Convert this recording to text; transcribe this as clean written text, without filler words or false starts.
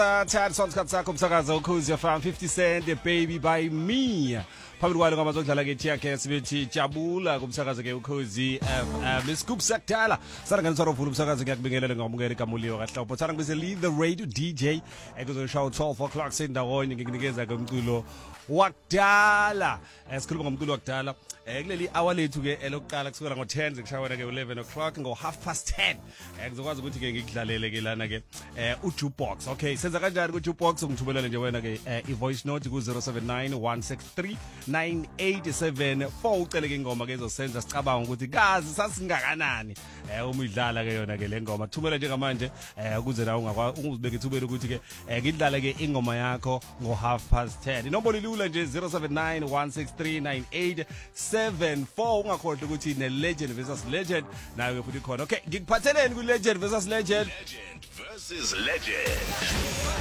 Tad sonskhathi sakho umsakazo ukhuzi FM 50 Cent Baby by Me. Phambili kwalo ngamazodlala ke yakhe sibethi jabula kumsakazo ke ukhuzi FM. Iscoop sakudala sana nganisaro vula umsakazo ngiyakubingelela ngamukela ikamuliyo kaHlopho. Thana ngibese lead the radio DJ ekuzoshaw 12 o'clock sendawonye nginikeza ke umculo wakudala. Sikhuluma ngomculo wakudala. Kuleli hour lethu ke elokuqala kusukela ngo10 zikushayana ke 11 o'clock ngo 10:30. Ngizokwazi ukuthi ke ngikudlalele ke lana ke uJukebox. Okay, senza kanjani kuJukebox ungithubelele nje wena ke ivoice note ku 0791639874 ucele ke ingoma ke ezosenza sicabanga ukuthi kazi sasingakanani uma idlala ke yona ke le ngoma. Thumela nje ngamanje ukuze nawe ungazibeke ithubele ukuthi ke ngidlale ke ingoma yakho ngo 10:30. Inombolo ilula nje 0791639874 ungakhohlwa ukuthi ne legend versus legend nayo futhi khona. Okay, ngikuphatheleni ku legend versus legend. Legend versus legend.